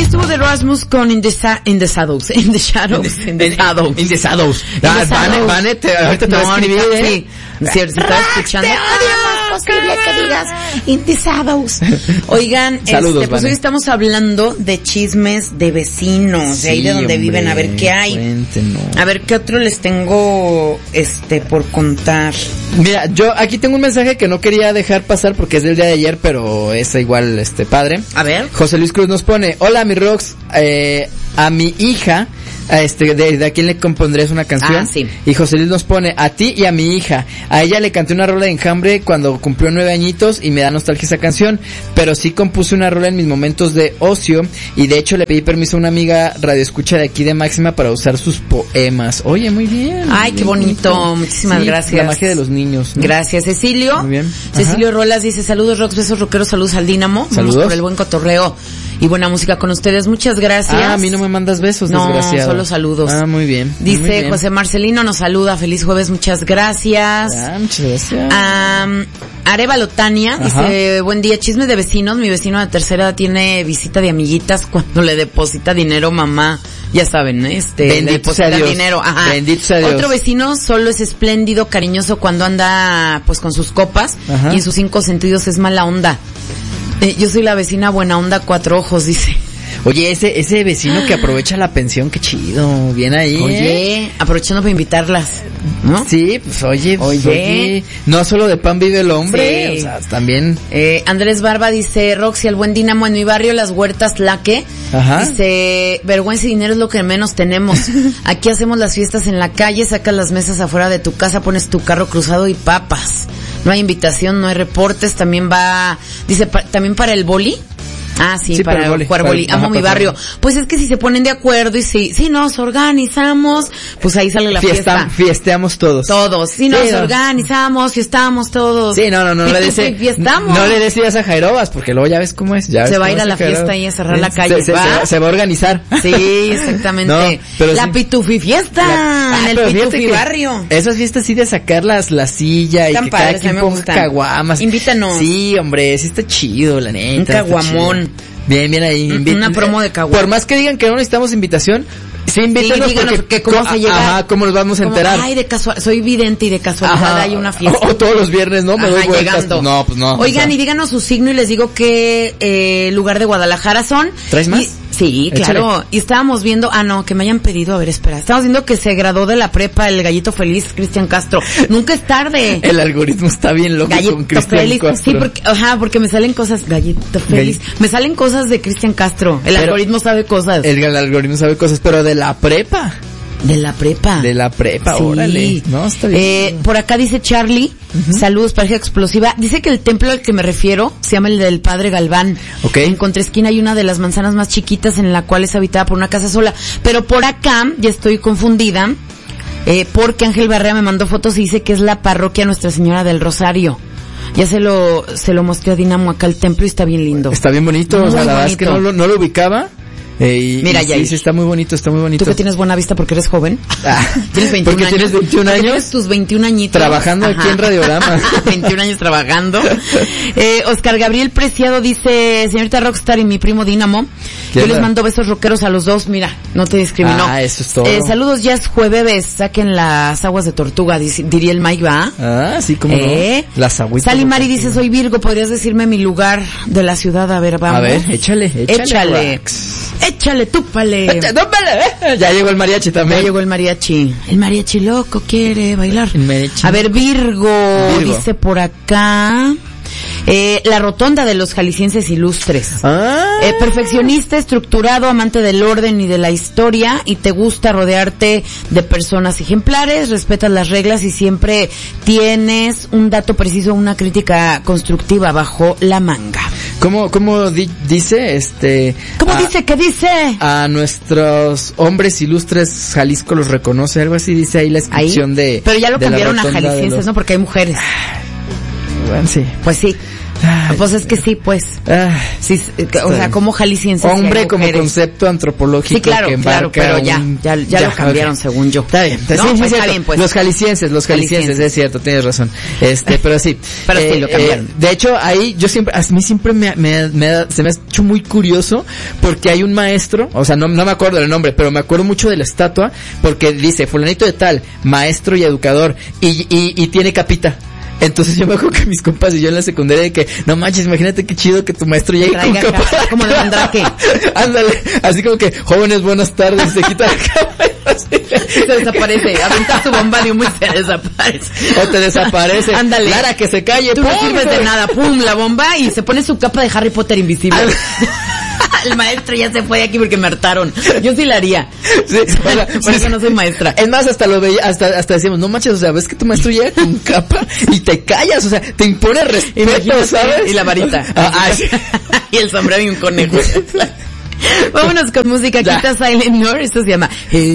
Ahí estuvo The Rasmus con In the Shadows. Vane, ahorita te vas a escribir, Sí, si estás escuchando. Te odio, no es posible que digas In the Shadows. Oigan, Saludos, pues Vane. hoy estamos hablando de chismes de vecinos, Sí, de ahí de donde hombre, viven, a ver qué hay. cuéntenos. A ver qué otro les tengo por contar. Mira, yo aquí tengo un mensaje que no quería dejar pasar porque es del día de ayer, pero es igual padre. A ver. José Luis Cruz nos pone: hola mi Rox, a mi hija, de a quién le compondrías una canción. Ah, sí. Y José Luis nos pone: a ti y a mi hija. A ella le canté una rola de Enjambre cuando cumplió 9 añitos y me da nostalgia esa canción, pero sí compuse una rola en mis momentos de ocio y de hecho le pedí permiso a una amiga radioescucha de aquí de Máxima para usar sus poemas. Oye, muy bien. Ay, qué bonito. Muchísimas Sí, gracias. La magia de los niños, ¿no? Gracias, Cecilio. Muy bien. Cecilio Rolas dice: saludos Rox, besos rockeros, saludos al Dínamo. Saludos. Vamos por el buen cotorreo y buena música con ustedes. Muchas gracias. Ah, a mí no me mandas besos, no, desgraciado. solo saludos. Ah, muy bien. Dice muy bien. José Marcelino, nos saluda, feliz jueves, muchas gracias. Ah, muchas gracias. Arevalo Tania dice: buen día, chismes de vecinos. Mi vecino de tercera edad tiene visita de amiguitas cuando le deposita dinero mamá. Ya saben, le Bendito deposita sea Dios. dinero. Ajá. Bendito sea Dios. Otro vecino solo es espléndido, cariñoso cuando anda pues con sus copas. Ajá. Y en sus 5 sentidos es mala onda. Yo soy la vecina buena onda 4 ojos, dice. Oye, ese vecino que aprovecha la pensión, qué chido, bien ahí. Oye, aprovechando para invitarlas, ¿no? Sí, pues oye, no solo de pan vive el hombre, Sí. o sea, también. Andrés Barba dice: Roxy, el buen Dínamo, en mi barrio Las Huertas Laque. Ajá. Dice: vergüenza y dinero es lo que menos tenemos. Aquí hacemos las fiestas en la calle, sacas las mesas afuera de tu casa, pones tu carro cruzado y papas. No hay invitación, no hay reportes, también dice, también para el boli. Ah, sí, para jugar boli. Amo mi barrio. Pues es que si se ponen de acuerdo y si nos organizamos, pues ahí sale la fiesta. Fiesteamos todos. Todos. Si nos organizamos, fiestamos todos. Sí, no le des. Fiestamos. No le des ideas a Jairobas, porque luego ya ves cómo es. Se va a ir a la fiesta y a cerrar la calle. Se va a organizar. Sí, exactamente. No, pero la sí. Pitufi fiesta en el Pitufi barrio. Esas fiestas sí de sacar la silla y Tan que padres, cada quien me ponga gustan. caguamas. Invítanos. Sí, hombre, sí está chido, la neta. Un caguamón. Bien ahí. Una promo de caguama. Por más que digan que no necesitamos invitación, sí invítenos, díganos porque que cómo se llega. Ajá, cómo nos vamos a enterar. Ay, soy vidente y de casualidad hay una fiesta. O todos los viernes, ¿no? Me doy vueltas. Llegando. No, pues no. Oigan, y díganos su signo y les digo qué lugar de Guadalajara son. ¿Traes más? Sí, claro. Échale. Y estábamos viendo, que me hayan pedido, a ver, espera. Estábamos viendo que se graduó de la prepa el gallito feliz Cristian Castro. Nunca es tarde. El algoritmo está bien loco Gallito con Cristian feliz. Castro. Sí, porque me salen cosas, gallito feliz. Me salen cosas de Cristian Castro. El algoritmo sabe cosas. El algoritmo sabe cosas, pero de la prepa. De la prepa. Sí. Órale. No, está bien. Por acá dice Charlie, saludos, pareja explosiva. Dice que el templo al que me refiero se llama el del Padre Galván. Ok. En contraesquina hay una de las manzanas más chiquitas en la cual es habitada por una casa sola. Pero por acá ya estoy confundida, porque Ángel Barrea me mandó fotos y dice que es la parroquia Nuestra Señora del Rosario. Ya se lo mostré a Dinamo acá el templo y está bien lindo. Está bien bonito, Muy o sea, la verdad es que no lo ubicaba. Mira, ya. Sí, está muy bonito, está muy bonito. Tú que tienes buena vista porque eres joven. Tienes 21 porque años. tienes 21 años. Tienes tus 21 añitos. Trabajando aquí en Radiorama. 21 años trabajando. Oscar Gabriel Preciado dice: señorita Rockstar y mi primo Dínamo, yo les mando besos rockeros a los dos. Mira, no te discriminó. Ah, eso es todo. Saludos, ya es jueves. Saquen las aguas de tortuga, diría el Mike, ¿va? Ah, sí, como no. Las agüitas. Sally Mari dice: soy Virgo, ¿podrías decirme mi lugar de la ciudad? A ver, vamos. A ver, échale. Échale, túpale. Ya llegó el mariachi también. Ya llegó el mariachi. El mariachi loco quiere bailar. El mariachi. A ver, Virgo dice por acá. La rotonda de los jaliscienses ilustres. Perfeccionista, estructurado, amante del orden y de la historia, y te gusta rodearte de personas ejemplares, respetas las reglas y siempre tienes un dato preciso, una crítica constructiva bajo la manga. ¿Cómo dice? ¿Cómo dice? ¿Qué dice? A nuestros hombres ilustres Jalisco los reconoce, algo así dice ahí la inscripción de. Pero ya lo cambiaron a jaliscienses, ¿no? Porque hay mujeres. Bueno, sí. Pues sí. Pues es que sí, pues. Sí, o sea, como jaliscienses. Hombre como concepto antropológico. Sí, claro, que claro, pero ya lo cambiaron, según yo. Está bien. No, sí, pues está bien, pues. Los jaliscienses, es cierto, tienes razón. Pero sí. Pero sí, lo cambiaron. De hecho, ahí a mí siempre se me ha hecho muy curioso porque hay un maestro, o sea, no me acuerdo del nombre, pero me acuerdo mucho de la estatua porque dice fulanito de tal, maestro y educador, y tiene capita. Entonces yo me acuerdo que mis compas y yo en la secundaria de que, no manches, imagínate qué chido que tu maestro llegue con capa. Como de Mandrake. Ándale, así como que, jóvenes, buenas tardes, se quita la capa. Se desaparece, aventar su bomba de humo y se desaparece. O te desaparece. Ándale. Lara, que se calle. Tú no sirves de nada, pum, la bomba y se pone su capa de Harry Potter invisible. El maestro ya se fue de aquí porque me hartaron. Yo sí la haría. Sí, por eso no soy maestra. Es más, hasta lo veía, hasta decíamos, no manches, o sea, ves que tu maestro llega con capa y te callas, o sea, te impone respeto, imagínate, ¿sabes? Y la varita. Sí. Y el sombrero y un conejo. Vámonos con música. Quita Silent North. Esto se llama